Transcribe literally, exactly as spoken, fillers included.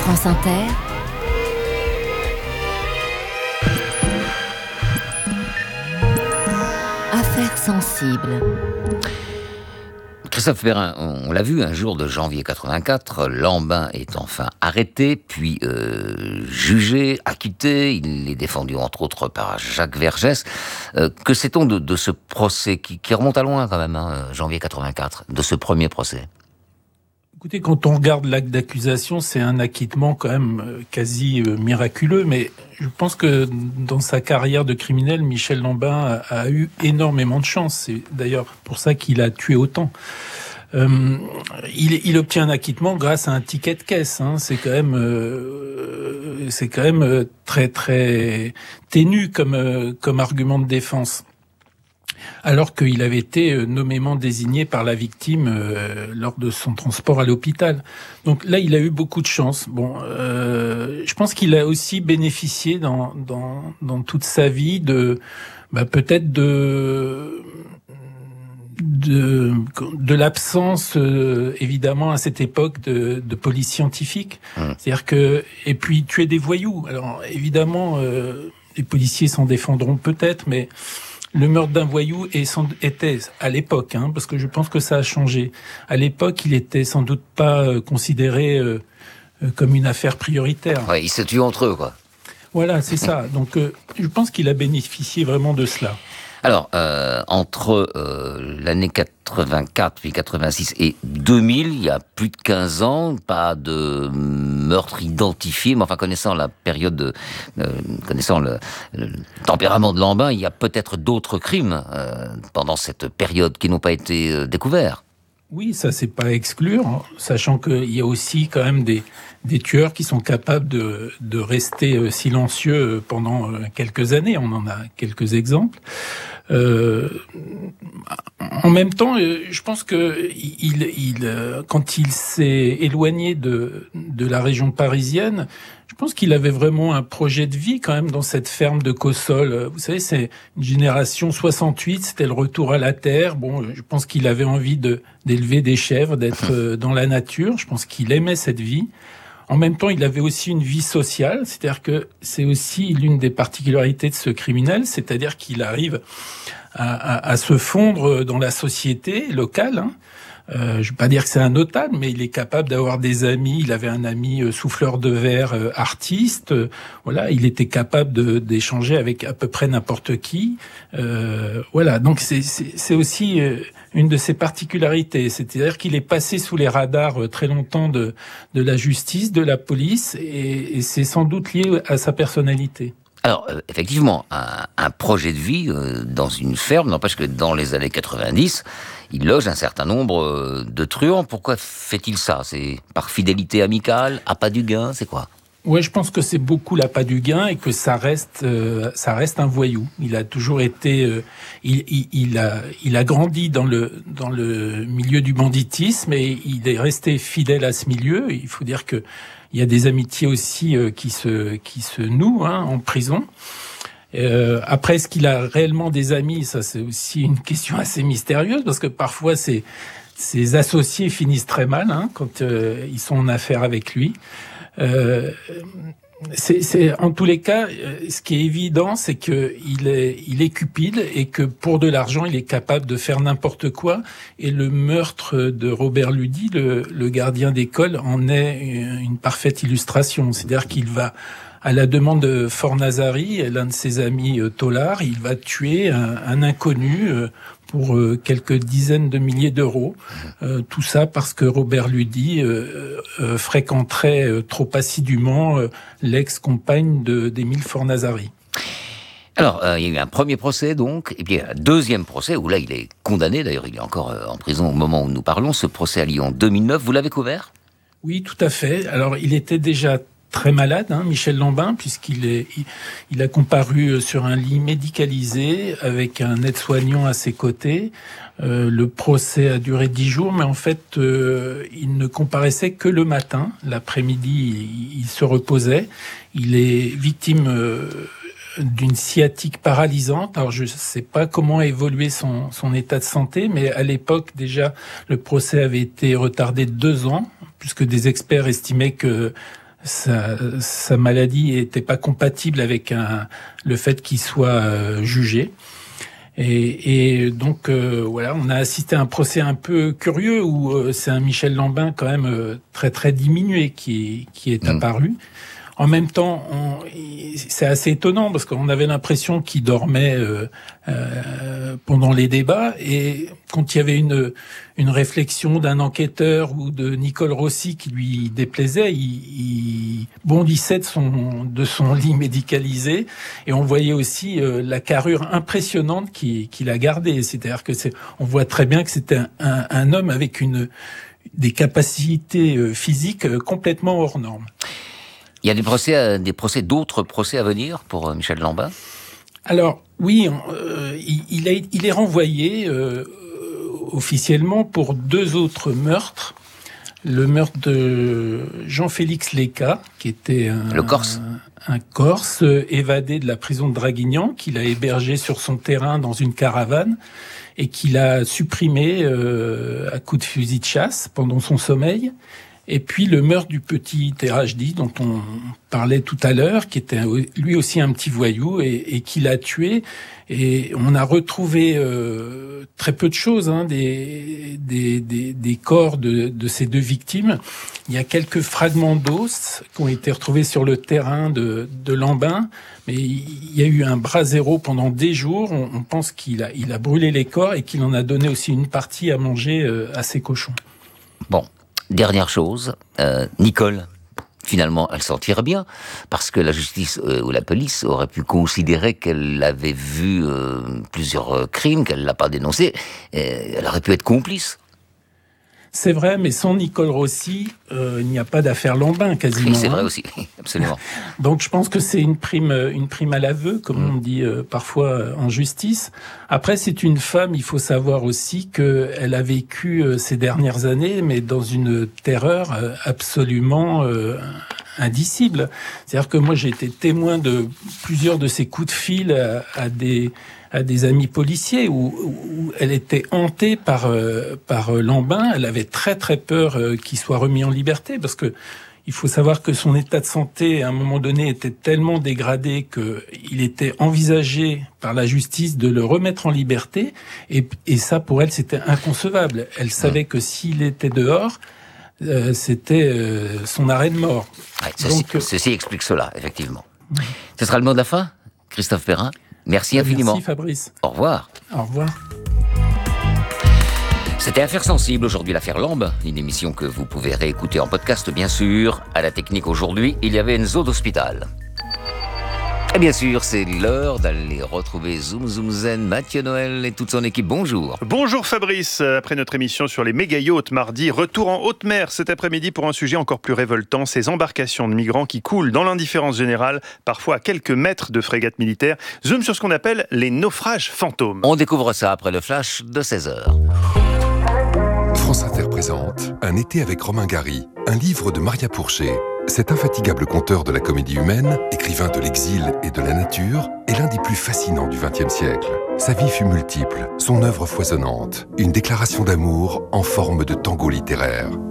France Inter, Affaires sensibles. Christophe Perrin, on l'a vu, un jour de janvier quatre-vingt-quatre, Lambin est enfin arrêté, puis euh, jugé, acquitté. Il est défendu entre autres par Jacques Vergès. Euh, que sait-on de, de ce procès qui, qui remonte à loin quand même, hein, janvier quatre-vingt-quatre, de ce premier procès? Écoutez, quand on regarde l'acte d'accusation, c'est un acquittement quand même quasi miraculeux, mais je pense que dans sa carrière de criminel, Michel Lambin a, a eu énormément de chance. C'est d'ailleurs pour ça qu'il a tué autant. Euh, il, il obtient un acquittement grâce à un ticket de caisse. Hein. C'est quand même, euh, c'est quand même très très ténu comme euh, comme argument de défense. Alors qu'il avait été nommément désigné par la victime euh, lors de son transport à l'hôpital. Donc là, il a eu beaucoup de chance. Bon, euh, je pense qu'il a aussi bénéficié dans dans dans toute sa vie de bah, peut-être de de de l'absence euh, évidemment à cette époque de, de police scientifique. Mmh. C'est-à-dire que et puis tuer des voyous. Alors évidemment, euh, les policiers s'en défendront peut-être, mais le meurtre d'un voyou est sans, était, à l'époque, hein, parce que je pense que ça a changé. À l'époque, il était sans doute pas euh, considéré euh, euh, comme une affaire prioritaire. Ouais, ils se tuent entre eux, quoi. Voilà, c'est ça. Donc, euh, je pense qu'il a bénéficié vraiment de cela. Alors, euh, entre euh, l'année quatre-vingt-quatre, puis quatre-vingt-six et deux mille, il y a plus de quinze ans, pas de meurtre identifié, mais enfin, connaissant la période, de, euh, connaissant le, le tempérament de Lambin, il y a peut-être d'autres crimes euh, pendant cette période qui n'ont pas été euh, découverts. Oui, ça c'est pas à exclure, hein, sachant qu'il y a aussi quand même des, des tueurs qui sont capables de, de rester silencieux pendant quelques années. On en a quelques exemples. Euh, en même temps, je pense que il, il, quand il s'est éloigné de, de la région parisienne, je pense qu'il avait vraiment un projet de vie quand même dans cette ferme de Cossol. Vous savez, c'est une génération soixante-huit, c'était le retour à la terre. Bon, je pense qu'il avait envie de d'élever des chèvres, d'être dans la nature. Je pense qu'il aimait cette vie. En même temps, il avait aussi une vie sociale, c'est-à-dire que c'est aussi l'une des particularités de ce criminel, c'est-à-dire qu'il arrive à, à, à se fondre dans la société locale. Hein. Euh, je ne veux pas dire que c'est un notable, mais il est capable d'avoir des amis. Il avait un ami euh, souffleur de verre, euh, artiste. Euh, voilà, il était capable de, d'échanger avec à peu près n'importe qui. Euh, voilà, donc c'est, c'est, c'est aussi euh, une de ses particularités. C'est-à-dire qu'il est passé sous les radars euh, très longtemps de, de la justice, de la police, et, et c'est sans doute lié à sa personnalité. Alors, euh, effectivement, un, un projet de vie euh, dans une ferme, n'empêche que dans les années quatre-vingt-dix, il loge un certain nombre euh, de truands. Pourquoi fait-il ça? C'est par fidélité amicale, appât du gain, c'est quoi? Ouais, je pense que c'est beaucoup l'appât du gain et que ça reste, euh, ça reste un voyou. Il a toujours été, euh, il, il, il a, il a grandi dans le dans le milieu du banditisme et il est resté fidèle à ce milieu. Il faut dire que il y a des amitiés aussi euh, qui se qui se nouent hein, en prison. Euh, après, est-ce qu'il a réellement des amis? Ça, c'est aussi une question assez mystérieuse parce que parfois, ses, ses associés finissent très mal hein, quand euh, ils sont en affaire avec lui. Euh, c'est, c'est, en tous les cas, ce qui est évident, c'est que il est, il est cupide et que pour de l'argent, il est capable de faire n'importe quoi. Et le meurtre de Robert Ludy, le, le gardien d'école, en est une, une parfaite illustration. C'est-à-dire qu'il va, à la demande de Fornazari, l'un de ses amis euh, Tollard, il va tuer un, un inconnu euh, pour euh, quelques dizaines de milliers d'euros. Euh, tout ça parce que Robert Ludy euh, euh, fréquenterait euh, trop assidûment euh, l'ex-compagne de, d'Émile Fornazari. Alors, euh, il y a eu un premier procès, donc, et puis un deuxième procès, où là, il est condamné, d'ailleurs, il est encore euh, en prison au moment où nous parlons. Ce procès a lieu en deux mille neuf, vous l'avez couvert? Oui, tout à fait. Alors, il était déjà très malade, hein, Michel Lambin, puisqu'il est, il, il a comparu sur un lit médicalisé avec un aide-soignant à ses côtés. Euh, le procès a duré dix jours, mais en fait, euh, il ne comparaissait que le matin. L'après-midi, il, il se reposait. Il est victime euh, d'une sciatique paralysante. Alors, je ne sais pas comment a évolué son, son état de santé, mais à l'époque, déjà, le procès avait été retardé de deux ans, puisque des experts estimaient que sa, sa maladie n'était pas compatible avec un, le fait qu'il soit euh, jugé. Et, et donc euh, voilà, on a assisté à un procès un peu curieux où euh, c'est un Michel Lambin quand même euh, très très diminué qui, qui est mmh. apparu. En même temps, on, c'est assez étonnant parce qu'on avait l'impression qu'il dormait euh, euh, pendant les débats, et quand il y avait une, une réflexion d'un enquêteur ou de Nicole Rossi qui lui déplaisait, il, il bondissait de son, de son lit médicalisé, et on voyait aussi euh, la carrure impressionnante qu'il, qu'il a gardée. C'est-à-dire que c'est, on voit très bien que c'était un, un, un homme avec une, des capacités physiques complètement hors normes. Il y a des procès, des procès, d'autres procès à venir pour Michel Lambin ? Alors oui, euh, il, il, a, il est renvoyé euh, officiellement pour deux autres meurtres. Le meurtre de Jean-Félix Léca, qui était un, le Corse. un, un Corse évadé de la prison de Draguignan, qu'il a hébergé sur son terrain dans une caravane et qu'il a supprimé euh, à coups de fusil de chasse pendant son sommeil. Et puis le meurtre du petit Terajdi, dont on parlait tout à l'heure, qui était lui aussi un petit voyou et, et qui l'a tué. Et on a retrouvé euh, très peu de choses, hein, des, des, des, des corps de, de ces deux victimes. Il y a quelques fragments d'os qui ont été retrouvés sur le terrain de, de Lambin, mais il y a eu un brasero pendant des jours. On, on pense qu'il a, il a brûlé les corps et qu'il en a donné aussi une partie à manger euh, à ses cochons. Bon. Dernière chose, euh, Nicole, finalement, elle s'en tire bien, parce que la justice euh, ou la police aurait pu considérer qu'elle avait vu euh, plusieurs crimes, qu'elle l'a pas dénoncé, et elle aurait pu être complice. C'est vrai, mais sans Nicole Rossi, euh, il n'y a pas d'affaire Lambin, quasiment. Oui, c'est vrai aussi, absolument. Donc je pense que c'est une prime, une prime à l'aveu, comme mmh. on dit euh, parfois euh, en justice. Après, c'est une femme, il faut savoir aussi qu'elle a vécu euh, ces dernières années, mais dans une terreur euh, absolument euh, indicible. C'est-à-dire que moi, j'ai été témoin de plusieurs de ces coups de fil à, à des... à des amis policiers où, où elle était hantée par euh, par Lambin. Elle avait très très peur euh, qu'il soit remis en liberté, parce que il faut savoir que son état de santé à un moment donné était tellement dégradé que il était envisagé par la justice de le remettre en liberté, et, et ça pour elle c'était inconcevable. Elle savait que s'il était dehors, euh, c'était euh, son arrêt de mort. Ouais, ceci, Donc, ceci explique cela, effectivement. Ouais. Ce sera le mot de la fin, Christophe Perrin. Merci infiniment. Merci Fabrice. Au revoir. Au revoir. C'était Affaires sensibles, aujourd'hui l'affaire Lambe, une émission que vous pouvez réécouter en podcast bien sûr. À la technique aujourd'hui, il y avait Enzo d'Hospital. Et bien sûr, c'est l'heure d'aller retrouver Zoom Zoom Zen, Mathieu Noël et toute son équipe. Bonjour. Bonjour Fabrice. Après notre émission sur les méga-yachts mardi, retour en haute mer cet après-midi pour un sujet encore plus révoltant, ces embarcations de migrants qui coulent dans l'indifférence générale, parfois à quelques mètres de frégates militaires. Zoom sur ce qu'on appelle les naufrages fantômes. On découvre ça après le flash de seize heures. France Inter présente Un été avec Romain Gary, un livre de Maria Pourchet. Cet infatigable conteur de la comédie humaine, écrivain de l'exil et de la nature, est l'un des plus fascinants du vingtième siècle. Sa vie fut multiple, son œuvre foisonnante, une déclaration d'amour en forme de tango littéraire.